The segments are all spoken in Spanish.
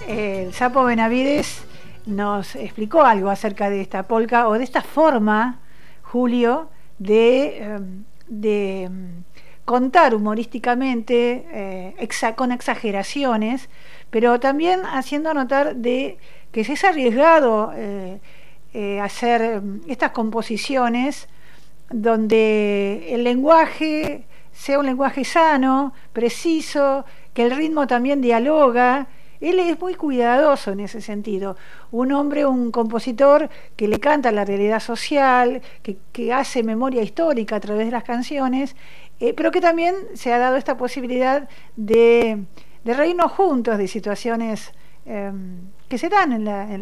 el Sapo Benavides nos explicó algo acerca de esta polka o de esta forma, Julio, de contar humorísticamente, con exageraciones, pero también haciendo notar de que es arriesgado hacer estas composiciones donde el lenguaje sea un lenguaje sano, preciso, que el ritmo también dialoga. Él es muy cuidadoso en ese sentido. Un hombre, un compositor que le canta la realidad social, que hace memoria histórica a través de las canciones, pero que también se ha dado esta posibilidad de reírnos juntos de situaciones que se dan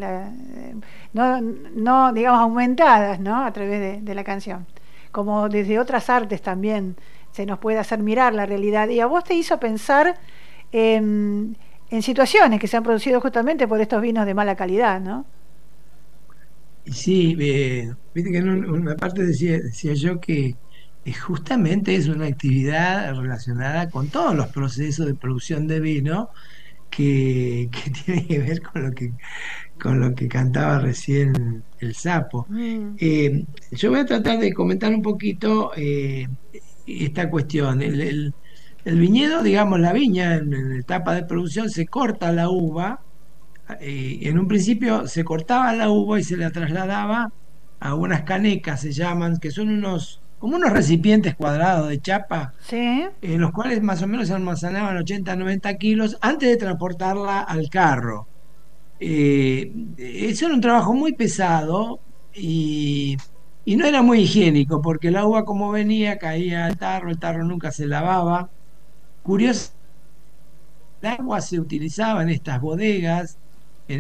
no digamos aumentadas, ¿no? A través de la canción, como desde otras artes también se nos puede hacer mirar la realidad. Y a vos te hizo pensar en situaciones que se han producido justamente por estos vinos de mala calidad, ¿no? Y sí, viste que en una parte decía yo que justamente es una actividad relacionada con todos los procesos de producción de vino que tiene que ver con lo que cantaba recién el sapo. Mm, Yo voy a tratar de comentar un poquito esta cuestión. El viñedo, digamos, la viña en la etapa de producción se corta la uva. En un principio se cortaba la uva y se la trasladaba a unas canecas, se llaman, que son como unos recipientes cuadrados de chapa, sí, en los cuales más o menos se almacenaban 80 90 kilos antes de transportarla al carro. Eso era un trabajo muy pesado y no era muy higiénico, porque el agua como venía caía al tarro, el tarro nunca se lavaba. Curioso, el agua se utilizaba en estas bodegas, en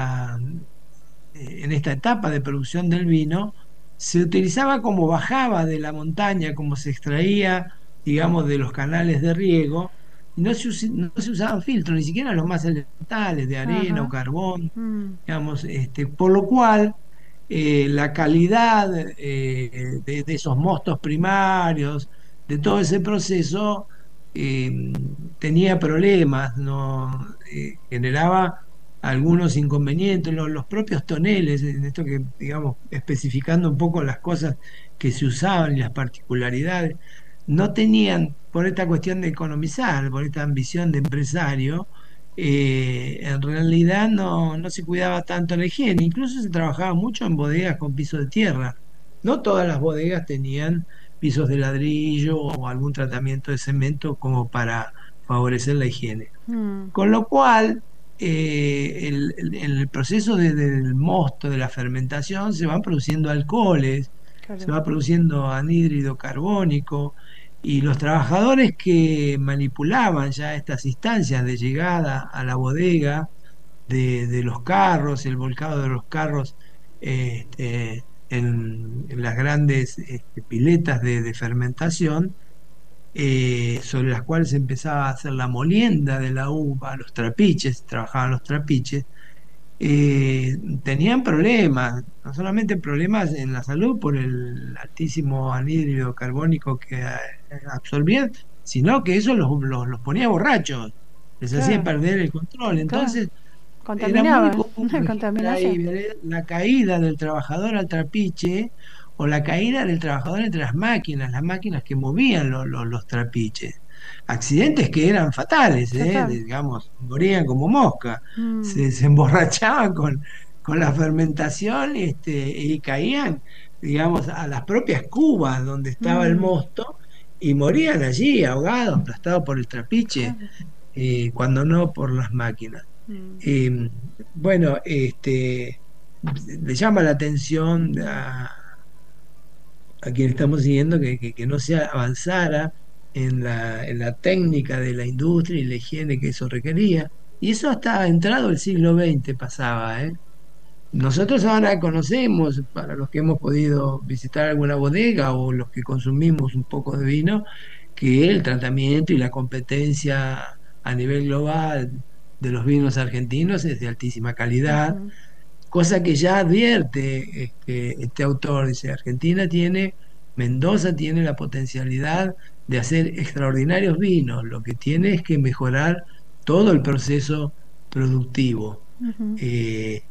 esta etapa de producción del vino, se utilizaba como bajaba de la montaña, como se extraía, digamos, de los canales de riego, y no se usaban filtros, ni siquiera los más elementales, de arena o ajá, carbón, mm, digamos, por lo cual la calidad de esos mostos primarios, de todo ese proceso, eh, tenía problemas, ¿no? Generaba algunos inconvenientes, los propios toneles, en esto que, digamos, especificando un poco las cosas que se usaban y las particularidades, no tenían, por esta cuestión de economizar, por esta ambición de empresario, en realidad no se cuidaba tanto la higiene, incluso se trabajaba mucho en bodegas con piso de tierra. No todas las bodegas tenían pisos de ladrillo o algún tratamiento de cemento como para favorecer la higiene. mm, Con lo cual, en el proceso del mosto, de la fermentación, se van produciendo alcoholes, se claro. va produciendo anhídrido carbónico, y los trabajadores que manipulaban ya estas instancias de llegada a la bodega de los carros, el volcado de los carros en las grandes piletas de fermentación, sobre las cuales se empezaba a hacer la molienda de la uva, los trapiches, trabajaban los trapiches, tenían problemas, no solamente problemas en la salud por el altísimo anhídrido carbónico que absorbían, sino que eso los ponía borrachos, les hacía Claro, perder el control. claro. Entonces, era muy Contaminaba, común una registrar contaminación. ahí la caída del trabajador al trapiche o la caída del trabajador entre las máquinas que movían los trapiches. Accidentes que eran fatales, Total. digamos, morían como mosca, Mm, se emborrachaban con la fermentación y caían, digamos, a las propias cubas donde estaba el mm, mosto y morían allí, ahogados, aplastados por el trapiche, claro. cuando no por las máquinas. Mm, Eh, bueno, le llama la atención a quien estamos siguiendo que no se avanzara en la técnica de la industria y la higiene que eso requería. Y eso hasta entrado el siglo XX pasaba, ¿eh? Nosotros ahora conocemos, para los que hemos podido visitar alguna bodega o los que consumimos un poco de vino, que el tratamiento y la competencia a nivel global de los vinos argentinos es de altísima calidad, ujú, cosa que ya advierte este autor. Dice, Mendoza tiene la potencialidad de hacer extraordinarios vinos, lo que tiene es que mejorar todo el proceso productivo, ujú, eh,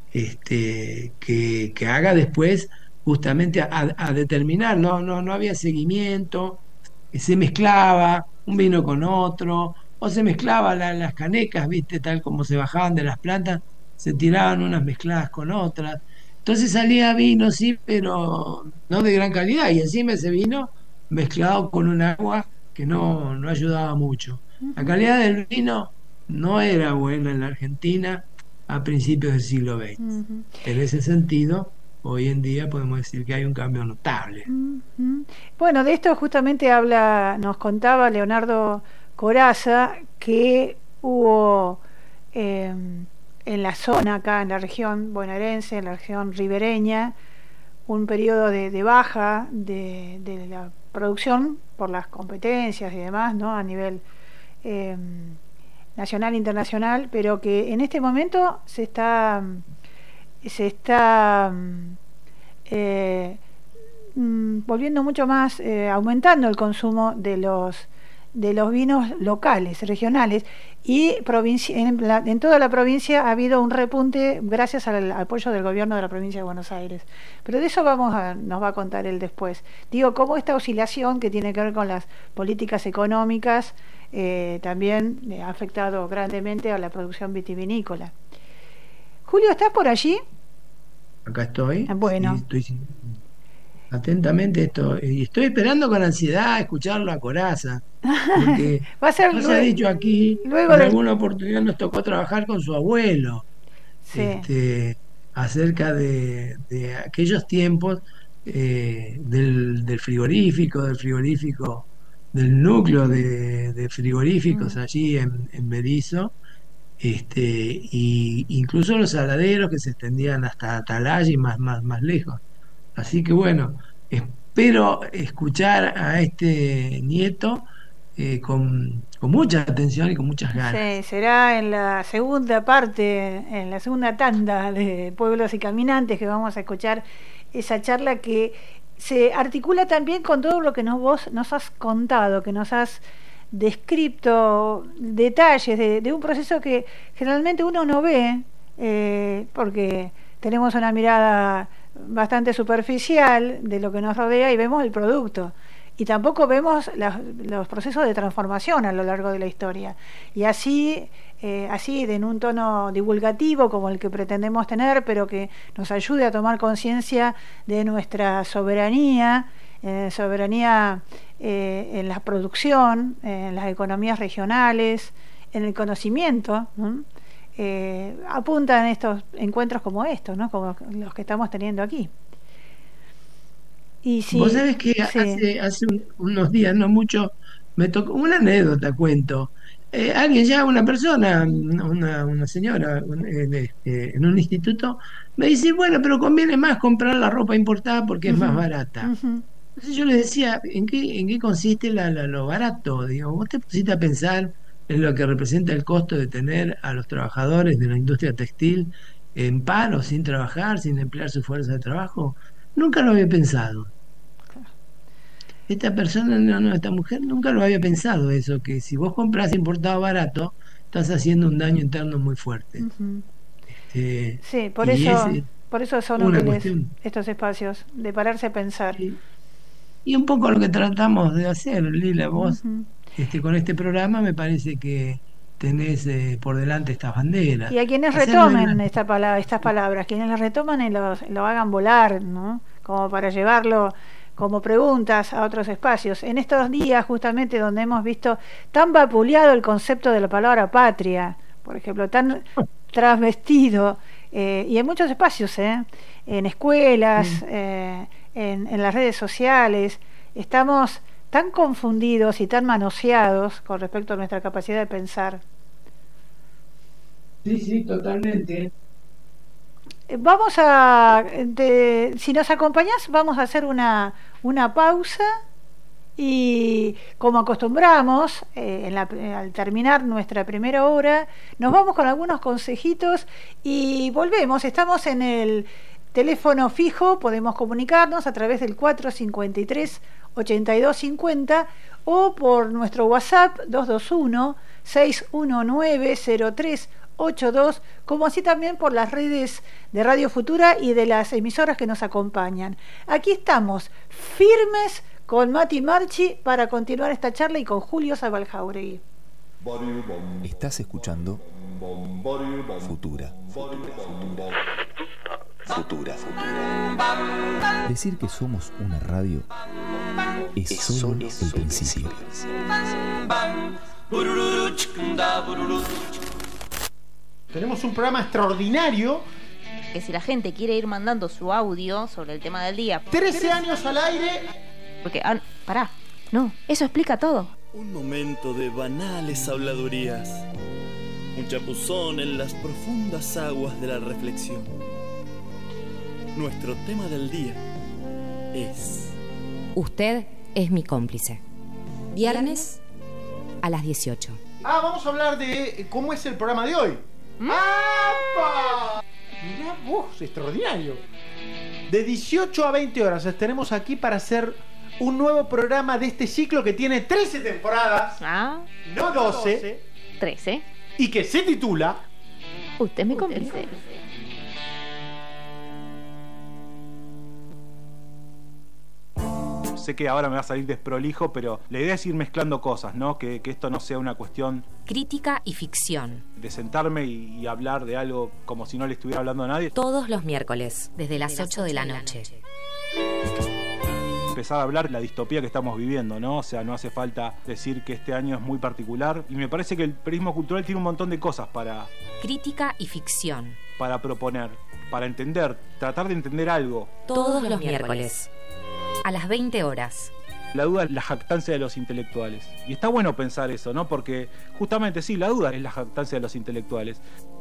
que haga después justamente a determinar, no había seguimiento, se mezclaba un vino con otro, o se mezclaba las canecas, viste, tal como se bajaban de las plantas, se tiraban unas mezcladas con otras. Entonces salía vino, sí, pero no de gran calidad, y encima ese vino mezclado con un agua que no ayudaba mucho. La ujú, calidad del vino no era buena en la Argentina a principios del siglo XX. ujú, En ese sentido, hoy en día podemos decir que hay un cambio notable. ujú. Bueno, de esto justamente nos contaba Leonardo Corazza que hubo eh, en la zona acá, en la región bonaerense, en la región ribereña, un periodo de baja de la producción por las competencias y demás, ¿no? A nivel eh, nacional e internacional, pero que en este momento se está eh, volviendo mucho más, aumentando el consumo de los vinos locales, regionales, y en toda la provincia ha habido un repunte gracias al apoyo del gobierno de la provincia de Buenos Aires. Pero de eso nos va a contar él después. Digo, cómo esta oscilación que tiene que ver con las políticas económicas también ha afectado grandemente a la producción vitivinícola. Julio, ¿estás por allí? Acá estoy, sí, Bueno, estoy atentamente esto, y estoy esperando con ansiedad escucharlo a Coraza, porque va a ser no se ha dicho aquí, luego en del... alguna oportunidad nos tocó trabajar con su abuelo, Sí. este, acerca de aquellos tiempos del frigorífico, del núcleo de frigoríficos Mm. allí en Berisso, y incluso los saladeros que se extendían hasta Atalaya y más lejos. Así que bueno, espero escuchar a este nieto con mucha atención y con muchas ganas. Sí, será en la segunda parte, en la segunda tanda de Pueblos y Caminantes que vamos a escuchar esa charla que se articula también con todo lo que vos nos has contado, que nos has descrito detalles de un proceso que generalmente uno no ve, porque tenemos una mirada bastante superficial de lo que nos rodea y vemos el producto. Y tampoco vemos los procesos de transformación a lo largo de la historia. Y así en un tono divulgativo como el que pretendemos tener, pero que nos ayude a tomar conciencia de nuestra soberanía en la producción, en las economías regionales, en el conocimiento, ¿no? Apuntan estos encuentros como estos, ¿no? Como los que estamos teniendo aquí. Y Vos sí, sabés que sí. hace unos días, no mucho, me tocó una anécdota, cuento. Alguien ya, una persona, una señora en un instituto, me dice, bueno, pero conviene más comprar la ropa importada porque es más Ujú, barata. ujú. Entonces yo le decía, ¿en qué consiste lo barato? Digo, vos te pusiste a pensar en lo que representa el costo de tener a los trabajadores de la industria textil en paro, sin trabajar, sin emplear su fuerza de trabajo. Nunca lo había pensado. Esta persona, no, esta mujer nunca lo había pensado eso, que si vos compras importado barato, estás haciendo un daño interno muy fuerte. Ujú. Eh, Sí, por y es eso, por eso son una útiles cuestión. estos espacios, de pararse a pensar. Sí. Y un poco lo que tratamos de hacer, Lila, vos, Ujú. con este programa me parece que tenés por delante estas Y banderas. a quienes Hacerle retomen una... estas palabras, quienes las retoman y lo hagan volar, ¿no? Como para llevarlo como preguntas a otros espacios. En estos días, justamente, donde hemos visto tan vapuleado el concepto de la palabra patria, por ejemplo, tan transvestido, y en muchos espacios, en escuelas, Sí, en las redes sociales, estamos tan confundidos y tan manoseados con respecto a nuestra capacidad de pensar. sí, sí, totalmente. Si nos acompañás, vamos a hacer una pausa y como acostumbramos, al terminar nuestra primera hora, nos vamos con algunos consejitos y volvemos. Estamos en el teléfono fijo, podemos comunicarnos a través del 453-8250 o por nuestro WhatsApp 221-619-03 82, como así también por las redes de Radio Futura y de las emisoras que nos acompañan. Aquí estamos, firmes con Mati Marchi para continuar esta charla y con Julio Sabaljáuregui. Estás escuchando Futura. Futura. Decir que somos una radio es solo el principio. Tenemos un programa extraordinario. Que si la gente quiere ir mandando su audio sobre el tema del día. 13 años al aire. Porque, pará, no, eso explica todo. Un momento de banales habladurías. Un chapuzón en las profundas aguas de la reflexión. Nuestro tema del día es... Usted es mi cómplice. Viernes a las 18. Vamos a hablar de cómo es el programa de hoy. ¡Apa! Mirá vos, extraordinario. De 18 a 20 horas estaremos aquí para hacer un nuevo programa de este ciclo que tiene 13 temporadas, no 12, 13, y que se titula Usted es mi cómplice. Sé que ahora me va a salir desprolijo, pero la idea es ir mezclando cosas, ¿no? Que esto no sea una cuestión... Crítica y ficción. De sentarme y hablar de algo como si no le estuviera hablando a nadie. Todos los miércoles, desde las 8 de la noche. Empezar a hablar de la distopía que estamos viviendo, ¿no? O sea, no hace falta decir que este año es muy particular. Y me parece que el periodismo cultural tiene un montón de cosas para... Crítica y ficción. Para proponer, para entender, tratar de entender algo. Todos los miércoles. A las 20 horas. La duda es la jactancia de los intelectuales. Y está bueno pensar eso, ¿no? Porque justamente sí, la duda es la jactancia de los intelectuales.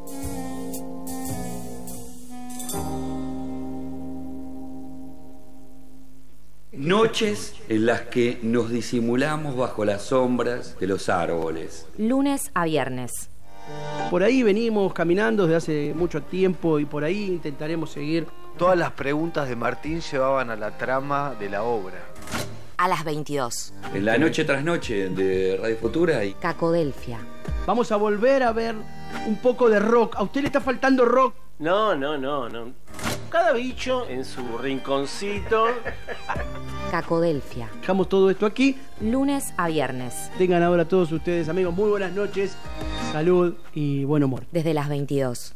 Noches en las que nos disimulamos bajo las sombras de los árboles. Lunes a viernes. Por ahí venimos caminando desde hace mucho tiempo y por ahí intentaremos seguir. Todas las preguntas de Martín llevaban a la trama de la obra. A las 22. En la noche tras noche de Radio Futura y Cacodelfia. Vamos a volver a ver un poco de rock. ¿A usted le está faltando rock? No. Cada bicho en su rinconcito. Cacodelfia. Dejamos todo esto aquí. Lunes a viernes. Tengan ahora todos ustedes, amigos, muy buenas noches. Salud y buen humor. Desde las 22.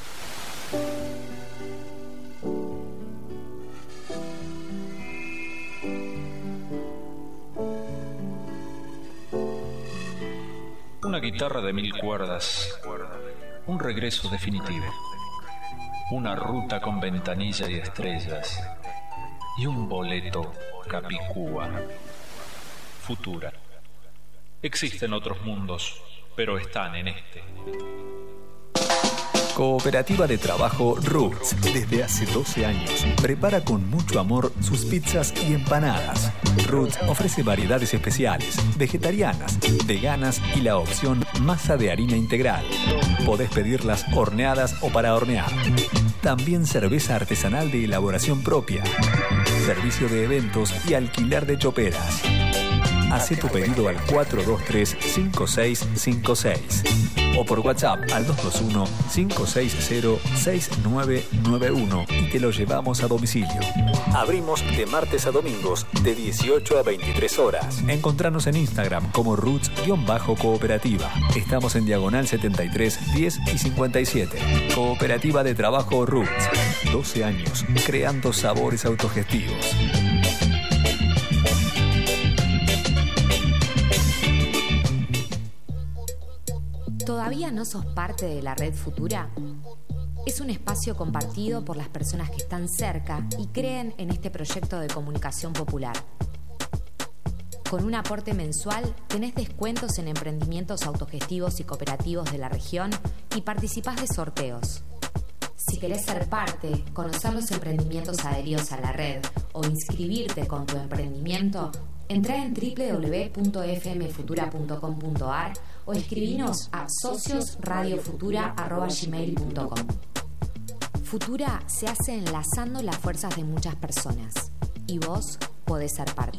Una guitarra de 1000 cuerdas, un regreso definitivo, una ruta con ventanilla y estrellas, y un boleto capicúa. Futura. Existen otros mundos, pero están en este. Cooperativa de Trabajo Roots, desde hace 12 años, prepara con mucho amor sus pizzas y empanadas. Roots ofrece variedades especiales, vegetarianas, veganas y la opción masa de harina integral. Podés pedirlas horneadas o para hornear. También cerveza artesanal de elaboración propia. Servicio de eventos y alquiler de choperas. Hacé tu pedido al 423-5656 o por WhatsApp al 221-560-6991 y te lo llevamos a domicilio. Abrimos de martes a domingos de 18 a 23 horas. Encontranos en Instagram como Roots-Cooperativa. Estamos en Diagonal 73, 10 y 57. Cooperativa de Trabajo Roots. 12 años creando sabores autogestivos. ¿Todavía no sos parte de la Red Futura? Es un espacio compartido por las personas que están cerca y creen en este proyecto de comunicación popular. Con un aporte mensual tenés descuentos en emprendimientos autogestivos y cooperativos de la región y participás de sorteos. Si querés ser parte, conocer los emprendimientos adheridos a la red o inscribirte con tu emprendimiento, entrá en www.fmfutura.com.ar o escribinos a sociosradiofutura@gmail.com. Futura se hace enlazando las fuerzas de muchas personas y vos podés ser parte.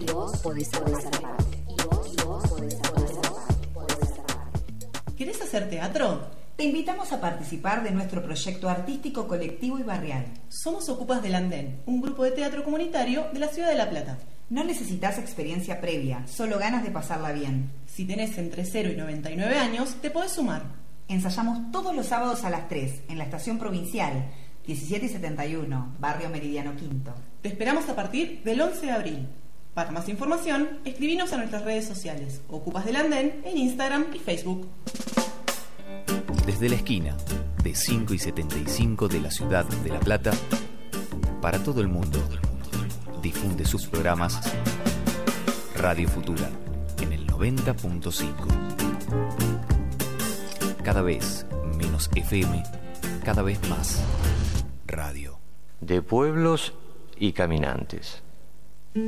¿Querés hacer teatro? Te invitamos a participar de nuestro proyecto artístico colectivo y barrial. Somos Ocupas del Andén, un grupo de teatro comunitario de la ciudad de La Plata. No necesitas experiencia previa, solo ganas de pasarla bien. Si tenés entre 0 y 99 años, te podés sumar. Ensayamos todos los sábados a las 3 en la estación provincial 17 y 71, barrio Meridiano Quinto. Te esperamos a partir del 11 de abril. Para más información, escribinos a nuestras redes sociales, Ocupas del Andén, en Instagram y Facebook. Desde la esquina de 5 y 75 de la ciudad de La Plata, para todo el mundo, difunde sus programas Radio Futura en el 90.5. Cada vez menos FM, cada vez más radio. De pueblos y caminantes.